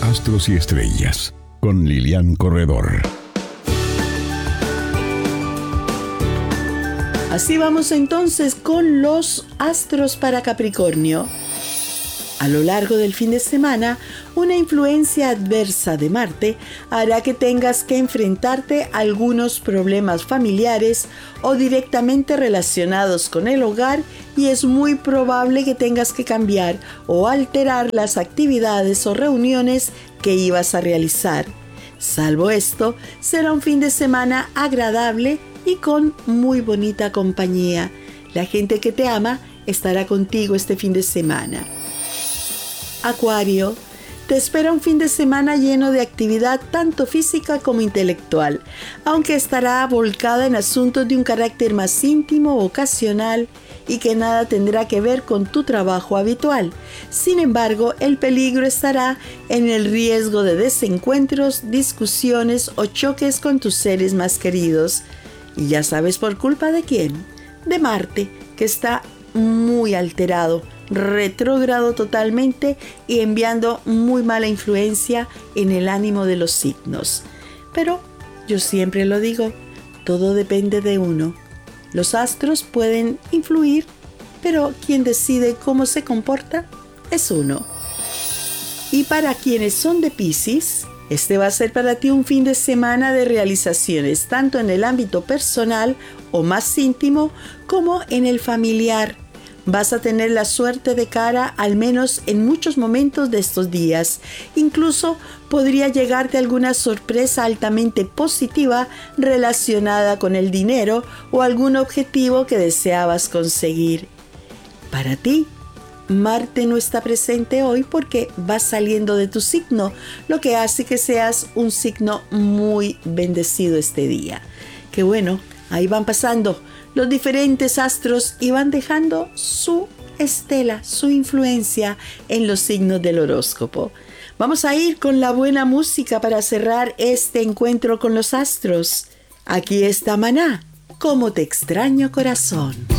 Astros y Estrellas, con Lilian Corredor. Así vamos entonces con los astros para Capricornio. A lo largo del fin de semana, una influencia adversa de Marte hará que tengas que enfrentarte a algunos problemas familiares o directamente relacionados con el hogar, y es muy probable que tengas que cambiar o alterar las actividades o reuniones que ibas a realizar. Salvo esto, será un fin de semana agradable y con muy bonita compañía. La gente que te ama estará contigo este fin de semana. Acuario, te espera un fin de semana lleno de actividad tanto física como intelectual, aunque estará volcada en asuntos de un carácter más íntimo, ocasional y que nada tendrá que ver con tu trabajo habitual. Sin embargo, el peligro estará en el riesgo de desencuentros, discusiones o choques con tus seres más queridos. Y ya sabes por culpa de quién. De Marte, que está muy alterado, retrógrado totalmente y enviando muy mala influencia en el ánimo de los signos. Pero yo siempre lo digo, todo depende de uno. Los astros pueden influir, pero quien decide cómo se comporta es uno. Y para quienes son de Piscis, este va a ser para ti un fin de semana de realizaciones, tanto en el ámbito personal o más íntimo como en el familiar. Vas a tener la suerte de cara, al menos en muchos momentos de estos días. Incluso podría llegarte alguna sorpresa altamente positiva relacionada con el dinero o algún objetivo que deseabas conseguir. Para ti, Marte no está presente hoy porque vas saliendo de tu signo, lo que hace que seas un signo muy bendecido este día. Qué bueno, ahí van pasando los diferentes astros y van dejando su estela, su influencia en los signos del horóscopo. Vamos a ir con la buena música para cerrar este encuentro con los astros. Aquí está Maná, Cómo te extraño, corazón.